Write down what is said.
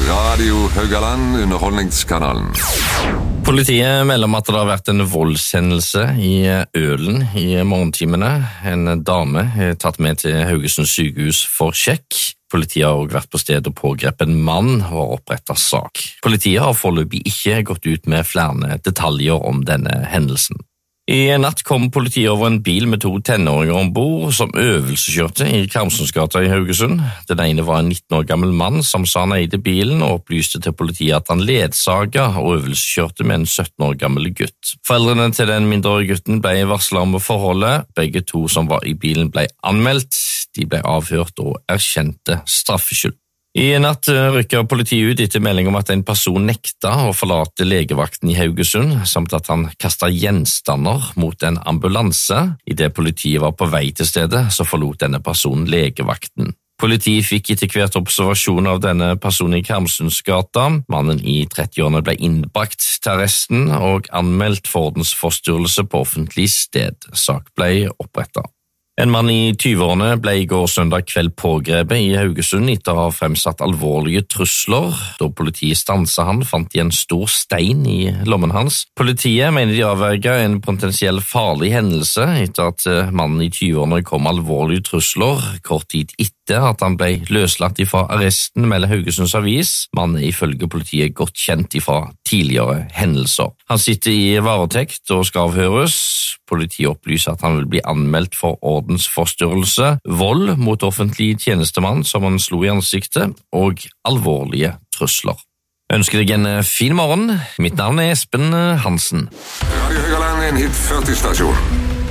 Radio Haugaland, underholdningskanalen. Politiet melder om at det har vært en voldshendelse i Ølen i morgentimene. En dame er tatt med til Haugesund sykehus for sjekk. Politiet har også vært på stedet og pågrepet en mann og opprettet sak. Politiet har foreløpig ikke gått ut med flere detaljer om denne hendelsen. I natt kom politiet over en bil med 2 tenåringer ombord som øvelseskjørte i Karmsundsgata i Haugesund. Den ene var en 19 år gammel mann som sa han eide bilen og opplyste til politiet at han ledsaget og øvelseskjørte med en 17 år gammel gutt. Foreldrene til den mindreårige gutten ble varslet om forholdet. Begge 2 som var i bilen ble anmeldt. De ble avhørt og erkjente straffskyld. I natt rykker politiet ut etter melding om at en person nekta å forlate legevakten i Haugesund, samt at han kastet gjenstander mot en ambulanse. I det politiet var på vei til stedet, så forlot denne personen legevakten. Politiet fikk etter hvert observasjon av denne personen i Karmsundsgata. Mannen i 30-årene ble innbrakt til arresten og anmeldt for ordensforstyrrelse på offentlig sted. Sak ble opprettet. En mann i 20-årene ble i går søndag kveld pågrepet i Haugesund etter å ha fremsatt alvorlige trusler. Da politiet stanset han, fant de en stor stein i lommen hans. Politiet mener de avverget en potensiell farlig hendelse etter at mannen i 20-årene kom med alvorlige trusler. Kort tid etter at han ble løslatt fra arresten, melder Haugesunds Avis. Mannen er ifølge politiet godt kjent fra tidligere hendelser. Han sitter i varetekt og skal avhøres. Politiet opplyser at han vil bli anmeldt for ordensforstyrrelse, vold mot offentlig tjenestemann som han slo i ansiktet, og alvorlige trusler. Ønsker deg en fin morgen. Mitt navn er Espen Hansen. Radio Haugaland er en hit 40-stasjon.